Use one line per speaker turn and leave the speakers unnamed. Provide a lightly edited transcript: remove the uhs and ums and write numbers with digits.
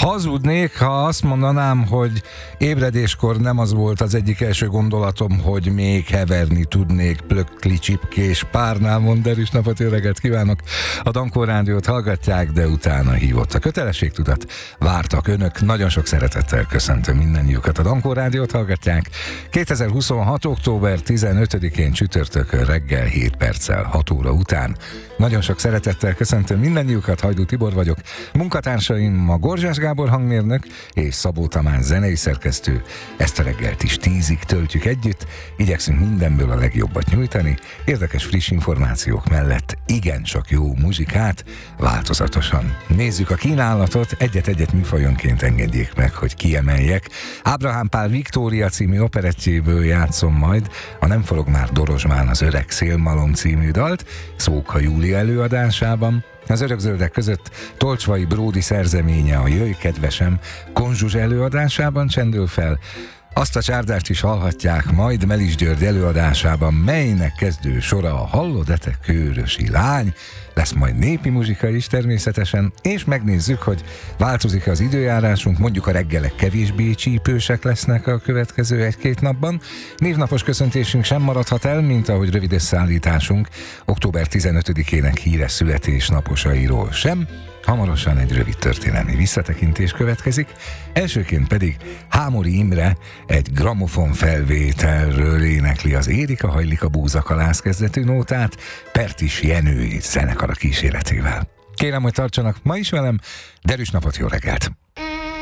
Hazudnék, ha azt mondanám, hogy ébredéskor nem az volt az egyik első gondolatom, hogy még heverni tudnék Plöckli Csipkés Párnámon. Derűs napot, jó reggelt kívánok! A Dankó Rádiót hallgatják, de utána hívott a kötelességtudat. Vártak önök, nagyon sok szeretettel köszöntöm mindennyiukat. A Dankó Rádiót hallgatják. 2026. október 15-én csütörtökön reggel 7 perccel 6 óra után. Nagyon sok szeretettel köszöntöm mindennyiukat, Hajdú Tibor vagyok. Munkatársaim ma Gorzsás Gábor hangmérnök és Szabó Tamás zenei szerkesztő. Ezt a reggelt is 10-ig töltjük együtt, igyekszünk mindenből a legjobbat nyújtani, érdekes friss információk mellett igencsak jó muzsikát, változatosan. Nézzük a kínálatot, egyet-egyet műfajonként engedjék meg, hogy kiemeljek. Ábrahám Pál Viktória című operettjéből játszom majd a Nem forog már Dorozsmán az öreg szélmalom című dalt, Szóka Júlia előadásában. Az örökzöldek között Tolcsvai Bródi szerzeménye, a Jöjj kedvesem Konzsuzs előadásában csendül fel. Azt a csárdást is hallhatják majd Melis György előadásában, melynek kezdő sora a Hallod-e te kőrösi lány, lesz majd népi muzsika is természetesen, és megnézzük, hogy változik az időjárásunk, mondjuk a reggelek kevésbé csípősek lesznek a következő egy-két napban. Névnapos köszöntésünk sem maradhat el, mint ahogy rövid összeállításunk október 15-ének híres születésnaposairól sem. Hamarosan egy rövid történelmi visszatekintés következik, elsőként pedig Hámori Imre egy gramofon felvételről énekli az Érika hajlik a búzakalász kezdetű nótát Pertis Jenői zenekara kíséretével. Kérem, hogy tartsanak ma is velem, derűs napot, jó reggelt!